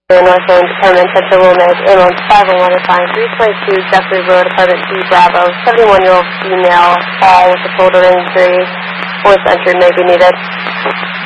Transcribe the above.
Northland Department, Central Wilmette, ambulance 501 assigned 322 Jeffrey Road, apartment B, Bravo, 71-year-old female, with a shoulder injury, voice entry may be needed.